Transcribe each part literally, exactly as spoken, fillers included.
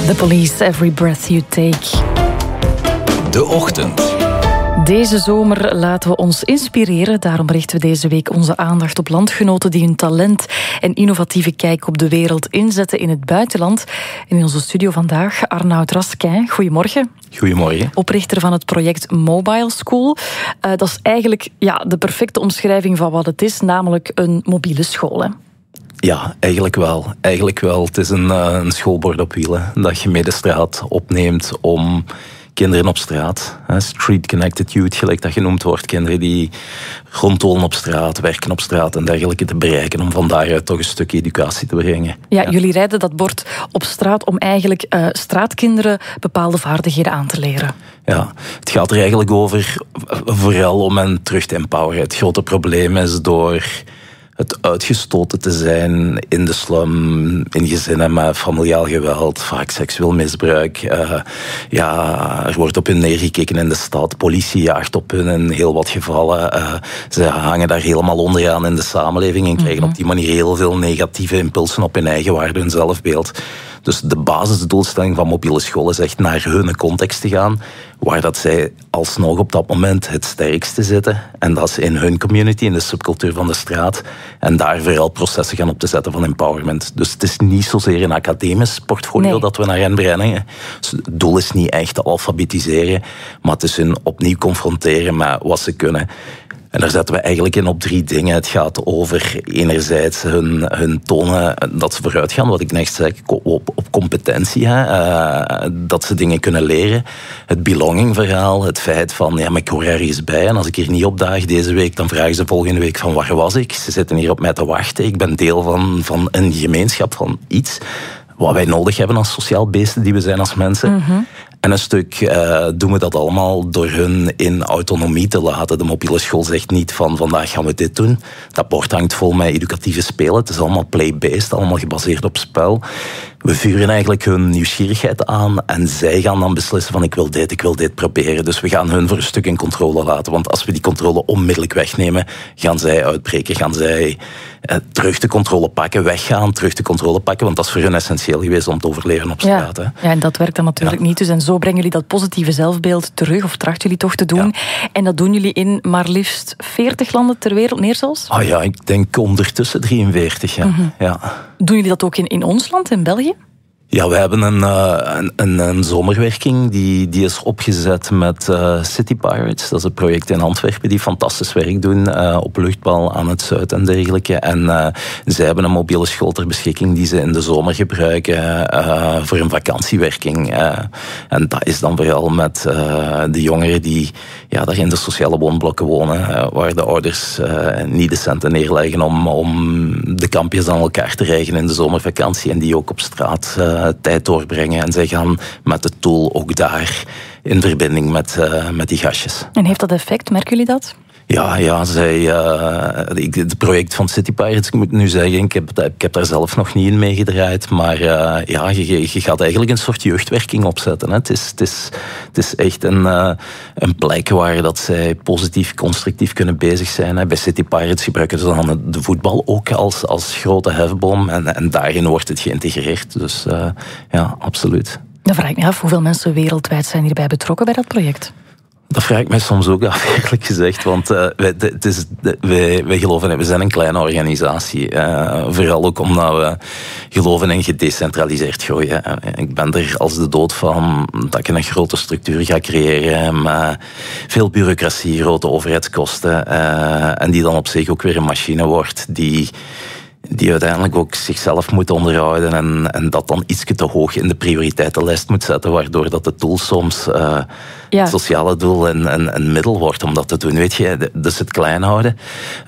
The Police, Every Breath You Take. De Ochtend. Deze zomer laten we ons inspireren. Daarom richten we deze week onze aandacht op landgenoten die hun talent en innovatieve kijk op de wereld inzetten in het buitenland. En in onze studio vandaag Arnoud Raskin. Goedemorgen. Goedemorgen. Oprichter van het project Mobile School. Uh, dat is eigenlijk ja, de perfecte omschrijving van wat het is, namelijk een mobiele school, hè? Ja, eigenlijk wel. Eigenlijk wel. Het is een, een schoolbord op wielen dat je middenstraat opneemt om kinderen op straat, street connected youth, gelijk dat genoemd wordt, kinderen die rondtolen op straat, werken op straat en dergelijke te bereiken, om van daaruit toch een stukje educatie te brengen. Ja, ja. Jullie rijden dat bord op straat om eigenlijk uh, straatkinderen bepaalde vaardigheden aan te leren. Ja, het gaat er eigenlijk over vooral om hen terug te empoweren. Het grote probleem is door het uitgestoten te zijn in de slum, in gezinnen met familiaal geweld, vaak seksueel misbruik. Uh, ja, er wordt op hun neergekeken in de stad. Politie jaagt op hun in heel wat gevallen. Uh, ze hangen daar helemaal onderaan in de samenleving en krijgen mm-hmm. op die manier heel veel negatieve impulsen op hun eigen waarde, hun zelfbeeld. Dus de basisdoelstelling van mobiele school is echt naar hun context te gaan, waar dat zij alsnog op dat moment het sterkste zitten. En dat is in hun community, in de subcultuur van de straat. En daar vooral processen gaan op te zetten van empowerment. Dus het is niet zozeer een academisch portfolio nee. dat we naar hen brengen. Dus het doel is niet echt te alfabetiseren, maar het is hun opnieuw confronteren met wat ze kunnen. En daar zetten we eigenlijk in op drie dingen. Het gaat over enerzijds hun, hun tonen dat ze vooruit gaan, wat ik net zeg, op, op competentie. Hè? Uh, dat ze dingen kunnen leren. Het belonging-verhaal, het feit van, ja, maar ik hoor ergens bij en als ik hier niet opdaag deze week, dan vragen ze volgende week van waar was ik? Ze zitten hier op mij te wachten. Ik ben deel van, van een gemeenschap, van iets wat wij nodig hebben als sociaal beesten die we zijn als mensen. Mm-hmm. En een stuk uh, doen we dat allemaal door hun in autonomie te laten. De mobiele school zegt niet van vandaag gaan we dit doen. Dat bord hangt vol met educatieve spelen. Het is allemaal play-based, allemaal gebaseerd op spel. We vuren eigenlijk hun nieuwsgierigheid aan en zij gaan dan beslissen van ik wil dit, ik wil dit proberen. Dus we gaan hun voor een stuk in controle laten. Want als we die controle onmiddellijk wegnemen, gaan zij uitbreken, gaan zij eh, terug de controle pakken, weggaan, terug de controle pakken. Want dat is voor hun essentieel geweest om te overleven op straat. Ja, hè. ja en dat werkt dan natuurlijk ja. niet. Dus en zo brengen jullie dat positieve zelfbeeld terug, of trachten jullie toch te doen. Ja. En dat doen jullie in maar liefst veertig landen ter wereld, meer zelfs? Ah ja, ik denk ondertussen drieënveertig. Ja. Mm-hmm. Ja. Doen jullie dat ook in, in ons land, in België? Ja, we hebben een, een, een, een zomerwerking die, die is opgezet met uh, City Pirates. Dat is een project in Antwerpen die fantastisch werk doen uh, op luchtbal aan het zuid en dergelijke. En uh, zij hebben een mobiele school ter beschikking die ze in de zomer gebruiken uh, voor een vakantiewerking. Uh, en dat is dan vooral met uh, de jongeren die ja, daar in de sociale woonblokken wonen, uh, waar de ouders uh, niet de centen neerleggen om, om de kampjes aan elkaar te rijgen in de zomervakantie en die ook op straat uh, tijd doorbrengen. En zij gaan met de tool ook daar in verbinding met, uh, met die gastjes. En heeft dat effect? Merken jullie dat? Ja, ja zij, uh, het project van City Pirates, ik moet nu zeggen, ik heb, ik heb daar zelf nog niet in meegedraaid, maar uh, ja, je, je gaat eigenlijk een soort jeugdwerking opzetten. Hè. Het, is, het, is, het is echt een, uh, een plek waar dat zij positief, constructief kunnen bezig zijn. Hè. Bij City Pirates gebruiken ze dan de voetbal ook als, als grote hefboom en, en daarin wordt het geïntegreerd. Dus uh, ja, absoluut. Dan vraag ik me af, hoeveel mensen wereldwijd zijn hierbij betrokken bij dat project? Dat vraag ik mij soms ook af, eerlijk gezegd. Want uh, wij, het is, wij, wij geloven, we zijn een kleine organisatie. Uh, vooral ook omdat we geloven in gedecentraliseerd groeien. Uh, ik ben er als de dood van dat ik een grote structuur ga creëren met veel bureaucratie, grote overheidskosten. Uh, en die dan op zich ook weer een machine wordt die... die uiteindelijk ook zichzelf moet onderhouden en, en dat dan iets te hoog in de prioriteitenlijst moet zetten, waardoor dat de tool soms uh, ja. het sociale doel een, een, een middel wordt om dat te doen. Weet je, dus het klein houden.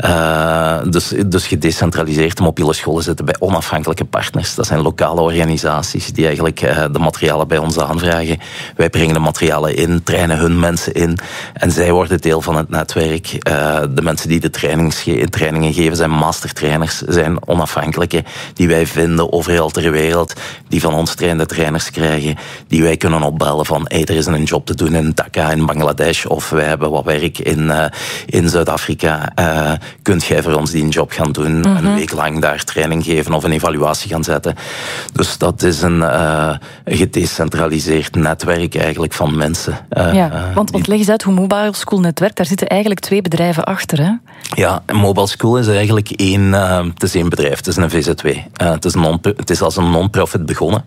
Uh, dus, dus gedecentraliseerd. Mobiele scholen zitten bij onafhankelijke partners. Dat zijn lokale organisaties die eigenlijk uh, de materialen bij ons aanvragen. Wij brengen de materialen in, trainen hun mensen in en zij worden deel van het netwerk. Uh, de mensen die de trainings, trainingen geven zijn mastertrainers, zijn onafhankelijke, die wij vinden overal ter wereld, die van ons trainde trainers krijgen, die wij kunnen opbellen van, hey, er is een job te doen in Dhaka in Bangladesh, of wij hebben wat werk in, uh, in Zuid-Afrika. Uh, kunt jij voor ons die een job gaan doen, mm-hmm. een week lang daar training geven of een evaluatie gaan zetten. Dus dat is een uh, gedecentraliseerd netwerk eigenlijk van mensen. Uh, ja, want, want leg eens uit hoe Mobile School net werkt. Daar zitten eigenlijk twee bedrijven achter, hè? Ja, Mobile School is eigenlijk één, uh, het is één bedrijf, het is een V Z W. Uh, het, is non, het is als een non-profit begonnen.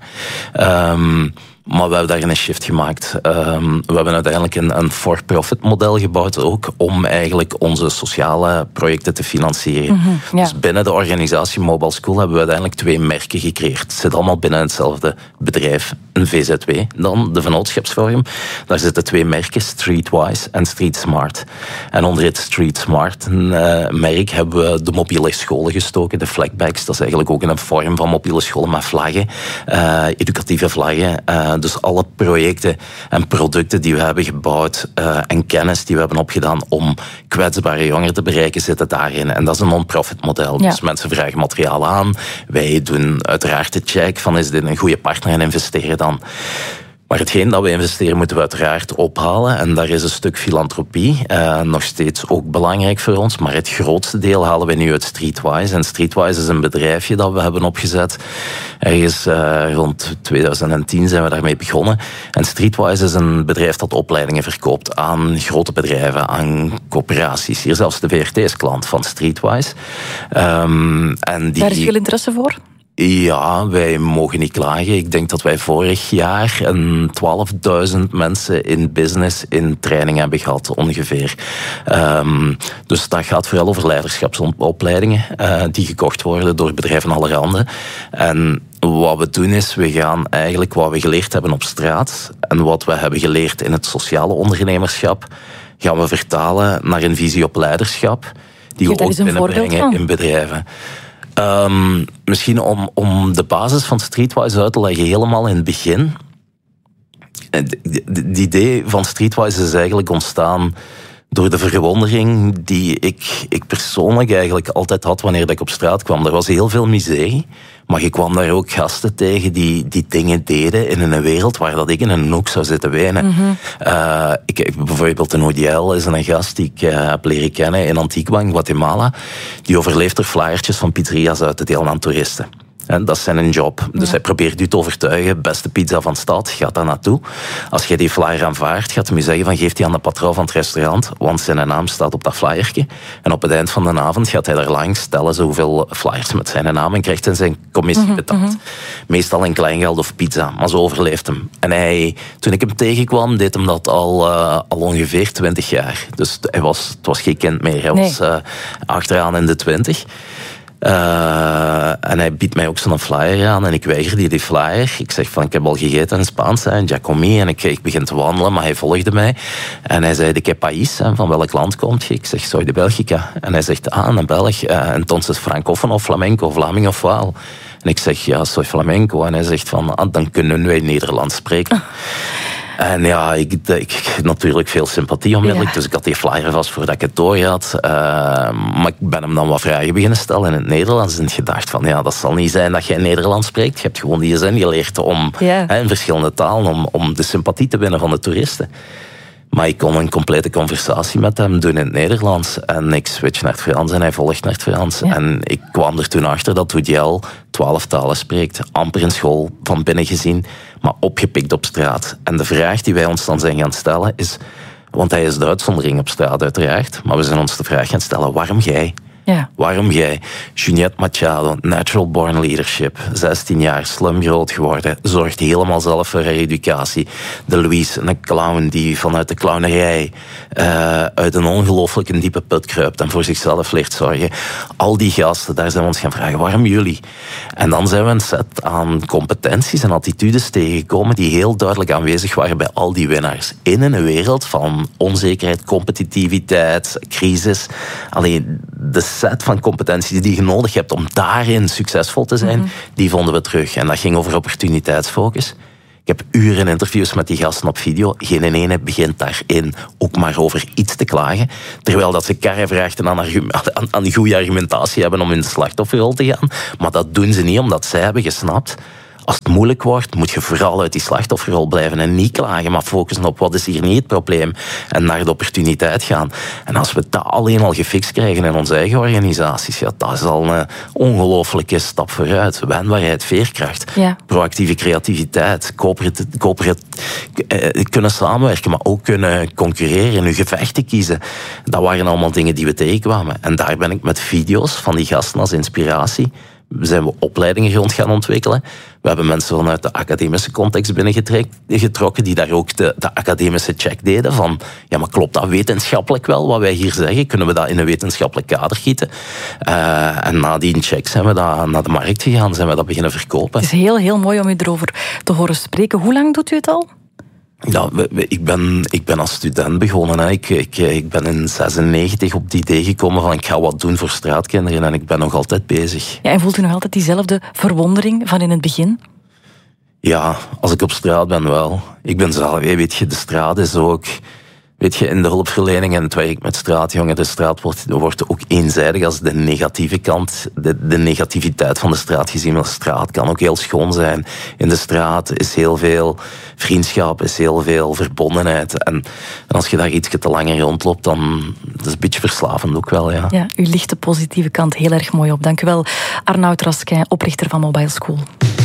Um, Maar we hebben daar een shift gemaakt. Um, we hebben uiteindelijk een, een for-profit model gebouwd ook, om eigenlijk onze sociale projecten te financieren. Mm-hmm, ja. Dus binnen de organisatie Mobile School hebben we uiteindelijk twee merken gecreëerd. Het zit allemaal binnen hetzelfde bedrijf. Een V Z W, dan de vennootschapsvorm. Daar zitten twee merken, Streetwise en Street Smart. En onder het Street Smart uh, merk hebben we de mobiele scholen gestoken, de flagbacks. Dat is eigenlijk ook in een vorm van mobiele scholen met vlaggen, uh, educatieve vlaggen. Uh, Dus alle projecten en producten die we hebben gebouwd uh, en kennis die we hebben opgedaan om kwetsbare jongeren te bereiken, zitten daarin. En dat is een non-profit model. Ja. Dus mensen vragen materiaal aan. Wij doen uiteraard de check van, is dit een goede partner, en investeren dan. Maar hetgeen dat we investeren moeten we uiteraard ophalen. En daar is een stuk filantropie uh, nog steeds ook belangrijk voor ons. Maar het grootste deel halen we nu uit Streetwise. En Streetwise is een bedrijfje dat we hebben opgezet. Ergens uh, rond twintig tien zijn we daarmee begonnen. En Streetwise is een bedrijf dat opleidingen verkoopt aan grote bedrijven, aan corporaties. Hier zelfs de V R T is klant van Streetwise. Um, en die... Daar is veel interesse voor? Ja, wij mogen niet klagen. Ik denk dat wij vorig jaar een twaalfduizend mensen in business in training hebben gehad, ongeveer. Um, dus dat gaat vooral over leiderschapsopleidingen uh, die gekocht worden door bedrijven allerhande. En wat we doen is, we gaan eigenlijk wat we geleerd hebben op straat en wat we hebben geleerd in het sociale ondernemerschap, gaan we vertalen naar een visie op leiderschap, die we ook binnenbrengen in bedrijven. Um, misschien om, om de basis van Streetwise uit te leggen, helemaal in het begin. Het idee van Streetwise is eigenlijk ontstaan door de verwondering die ik, ik persoonlijk eigenlijk altijd had wanneer ik op straat kwam. Er was heel veel miserie, maar je kwam daar ook gasten tegen die, die dingen deden in een wereld waar dat ik in een hoek zou zitten wenen. Mm-hmm. Uh, ik, bijvoorbeeld een O D L is een gast die ik uh, heb leren kennen in Antigua, in Guatemala. Die overleeft door flyertjes van pizzeria's uit te delen aan toeristen. En dat is zijn job. Dus ja. Hij probeert u te overtuigen, beste pizza van de stad, gaat daar naartoe. Als jij die flyer aanvaardt, gaat hij je zeggen van, geef die aan de patroon van het restaurant, want zijn naam staat op dat flyertje. En op het eind van de avond gaat hij daar langs, tellen ze hoeveel flyers met zijn naam en krijgt hij zijn commissie mm-hmm, betaald. Mm-hmm. Meestal in kleingeld of pizza, maar zo overleeft hem. En hij, toen ik hem tegenkwam, deed hem dat al, uh, al ongeveer twintig jaar. Dus hij was, het was geen kind meer, hij nee. was uh, achteraan in de twintig. Uh, en hij biedt mij ook zo'n flyer aan en ik weiger die, die flyer. Ik zeg van, ik heb al gegeten in Spaans, in Giacomi, en ik, ik begin te wandelen, maar hij volgde mij. En hij zei, de que país, van welk land komt je? Ik zeg, soy de Belgica. En hij zegt, ah, een Belg. Uh, entonces francofono of flamenco, Vlaming of Waal. En ik zeg, ja, soy flamenco. En hij zegt van, ah, dan kunnen wij Nederlands spreken. En ja, ik, ik, ik had natuurlijk veel sympathie onmiddellijk. Ja. Dus ik had die flyer vast voordat ik het door had. Uh, maar ik ben hem dan wat vragen beginnen stellen in het Nederlands. En gedacht van, ja, dat zal niet zijn dat jij Nederlands spreekt. Je hebt gewoon die zin geleerd om, ja. hè, in verschillende talen, om, om de sympathie te winnen van de toeristen. Maar ik kon een complete conversatie met hem doen in het Nederlands. En ik switch naar het Frans en hij volgt naar het Frans. Ja. En ik kwam er toen achter dat Woodiel twaalf talen spreekt. Amper in school, van binnen gezien, maar opgepikt op straat. En de vraag die wij ons dan zijn gaan stellen is... Want hij is de uitzondering op straat uiteraard. Maar we zijn ons de vraag gaan stellen, waarom jij? Ja. Waarom jij? Juliette Machado, natural born leadership, zestien jaar, slim groot geworden, zorgt helemaal zelf voor haar educatie. De Louise, een clown die vanuit de clownerij uh, uit een ongelooflijke diepe put kruipt en voor zichzelf leert zorgen. Al die gasten, daar zijn we ons gaan vragen, waarom jullie? En dan zijn we een set aan competenties en attitudes tegengekomen die heel duidelijk aanwezig waren bij al die winnaars. In een wereld van onzekerheid, competitiviteit, crisis. Alleen de set van competenties die je nodig hebt om daarin succesvol te zijn, mm-hmm. die vonden we terug. En dat ging over opportuniteitsfocus. Ik heb uren interviews met die gasten op video. Geen ene begint daarin ook maar over iets te klagen. Terwijl dat ze keihard aan, aan, aan goede argumentatie hebben om in de slachtofferrol te gaan. Maar dat doen ze niet, omdat zij hebben gesnapt. Als het moeilijk wordt, moet je vooral uit die slachtofferrol blijven en niet klagen, maar focussen op wat is hier niet het probleem en naar de opportuniteit gaan. En als we dat alleen al gefixt krijgen in onze eigen organisaties, ja, dat is al een ongelooflijke stap vooruit. Wendbaarheid, veerkracht, ja. Proactieve creativiteit, corporate, corporate, eh, kunnen samenwerken, maar ook kunnen concurreren, je gevechten kiezen. Dat waren allemaal dingen die we tegenkwamen. En daar ben ik met video's van die gasten als inspiratie zijn we opleidingen rond gaan ontwikkelen. We hebben mensen vanuit de academische context binnengetrokken die daar ook de, de academische check deden van, ja, maar klopt dat wetenschappelijk wel, wat wij hier zeggen? Kunnen we dat in een wetenschappelijk kader gieten? Uh, en na die check zijn we dat naar de markt gegaan, zijn we dat beginnen verkopen. Het is heel, heel mooi om u erover te horen spreken. Hoe lang doet u het al? Ja, ik ben, ik ben als student begonnen. Hè. Ik, ik, ik ben in zesennegentig op het idee gekomen van ik ga wat doen voor straatkinderen en ik ben nog altijd bezig. Ja, en voelt u nog altijd diezelfde verwondering van in het begin? Ja, als ik op straat ben wel. Ik ben zelf, weet je, de straat is ook... Weet je, in de hulpverlening en het werk met straatjongen, de straat wordt, wordt ook eenzijdig als de negatieve kant, de, de negativiteit van de straat gezien. Maar de straat kan ook heel schoon zijn. In de straat is heel veel vriendschap, is heel veel verbondenheid. En, en als je daar iets te langer rondloopt, dan dat is een beetje verslavend ook wel, ja. Ja, u licht de positieve kant heel erg mooi op. Dank u wel, Arnoud Raskin, oprichter van Mobile School.